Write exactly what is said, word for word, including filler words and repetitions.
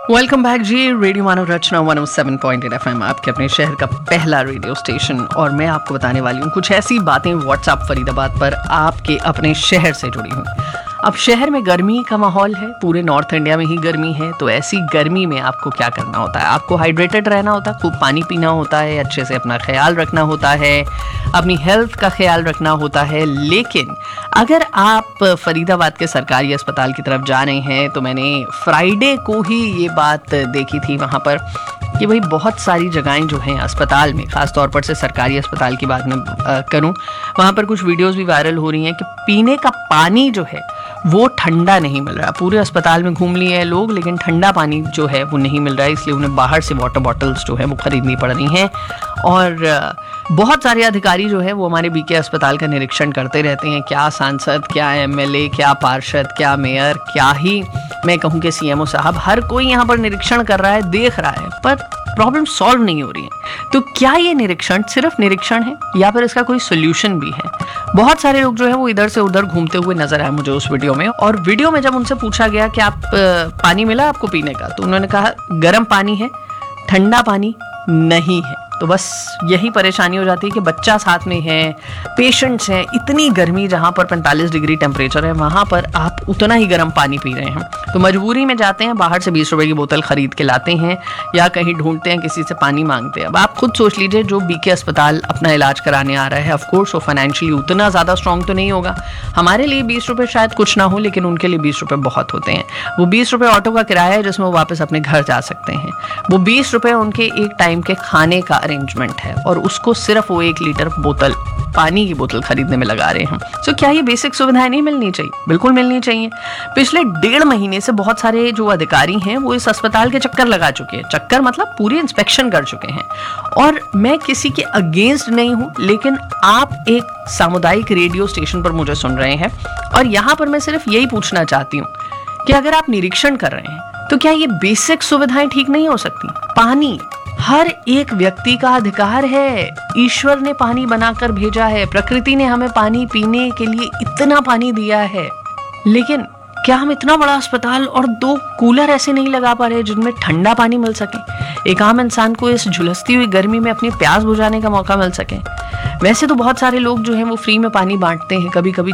Welcome back जी। Radio मानव रचना one O seven point eight F M, आपके अपने शहर का पहला रेडियो स्टेशन। और मैं आपको बताने वाली हूँ कुछ ऐसी बातें व्हाट्सएप फरीदाबाद पर आपके अपने शहर से जुड़ी हुई। अब शहर में गर्मी का माहौल है, पूरे नॉर्थ इंडिया में ही गर्मी है, तो ऐसी गर्मी में आपको क्या करना होता है? आपको हाइड्रेटेड रहना होता है, खूब पानी पीना होता है, अच्छे से अपना ख्याल रखना होता है, अपनी हेल्थ का ख्याल रखना होता है। लेकिन अगर आप फरीदाबाद के सरकारी अस्पताल की तरफ जा रहे हैं, तो मैंने फ्राइडे को ही ये बात देखी थी वहाँ पर कि भाई बहुत सारी जगहें जो हैं अस्पताल में, ख़ास तौर पर से सरकारी अस्पताल की बात मैं करूँ, वहाँ पर कुछ वीडियोस भी वायरल हो रही हैं कि पीने का पानी जो है वो ठंडा नहीं मिल रहा। पूरे अस्पताल में घूम लिए हैं लोग, लेकिन ठंडा पानी जो है वो नहीं मिल रहा है, इसलिए उन्हें बाहर से वाटर बॉटल्स जो है वो खरीदनी पड़ रही हैं। और बहुत सारे अधिकारी जो है वो हमारे बीके अस्पताल का निरीक्षण करते रहते हैं। क्या सांसद, क्या एमएलए, क्या पार्षद, क्या मेयर, क्या ही मैं कहूँ कि सीएमओ साहब, हर कोई यहाँ पर निरीक्षण कर रहा है, देख रहा है, पर प्रॉब्लम सॉल्व नहीं हो रही है। तो क्या ये निरीक्षण सिर्फ निरीक्षण है या फिर इसका कोई सोल्यूशन भी है? बहुत सारे लोग जो है वो इधर से उधर घूमते हुए नजर आए मुझे उस वीडियो में। और वीडियो में जब उनसे पूछा गया कि आप पानी मिला आपको पीने का, तो उन्होंने कहा गर्म पानी है, ठंडा पानी नहीं है। तो बस यही परेशानी हो जाती है कि बच्चा साथ में है, पेशेंट्स हैं, इतनी गर्मी जहाँ पर पैंतालीस डिग्री टेम्परेचर है, वहाँ पर आप उतना ही गर्म पानी पी रहे हैं। तो मजबूरी में जाते हैं, बाहर से बीस रुपए की बोतल खरीद के लाते हैं या कहीं ढूंढते हैं, किसी से पानी मांगते हैं। अब आप खुद सोच लीजिए, जो बीके अस्पताल अपना इलाज कराने आ रहा है, ऑफकोर्स वो फाइनेंशियली उतना ज़्यादा स्ट्रॉन्ग तो नहीं होगा। हमारे लिए बीस रुपये शायद कुछ ना हो, लेकिन उनके लिए बीस रुपये बहुत होते हैं। वो बीस रुपये ऑटो का किराया है जिसमें वो वापस अपने घर जा सकते हैं। वो बीस रुपये उनके एक टाइम के खाने का अरेंजमेंट है, और उसको सिर्फ वो एक लीटर बोतल, पानी की बोतल खरीदने में लगा रहे हैं। सो क्या ये बेसिक सुविधाएं नहीं मिलनी चाहिए? बिल्कुल मिलनी चाहिए। पिछले डेढ़ महीने से बहुत सारे जो अधिकारी हैं वो इस अस्पताल के चक्कर लगा चुके हैं। चक्कर मतलब पूरी इंस्पेक्शन कर चुके हैं। और मैं किसी के अगेंस्ट नहीं हूं, लेकिन आप एक सामुदायिक रेडियो स्टेशन पर मुझे सुन रहे हैं, और यहां पर मैं सिर्फ यही पूछना चाहती हूँ कि अगर आप निरीक्षण कर रहे हैं, तो क्या ये बेसिक सुविधाएं ठीक नहीं हो सकती? पानी हर एक व्यक्ति का अधिकार है। ईश्वर ने पानी बनाकर भेजा है, प्रकृति ने हमें पानी पीने के लिए इतना पानी दिया है, लेकिन क्या हम इतना बड़ा अस्पताल और दो कूलर ऐसे नहीं लगा पा रहे जिनमें ठंडा पानी मिल सके, एक आम इंसान को इस झुलसती हुई गर्मी में अपनी प्यास बुझाने का मौका मिल सके? वैसे तो बहुत सारे लोग जो हैं वो फ्री में पानी बांटते हैं, कभी कभी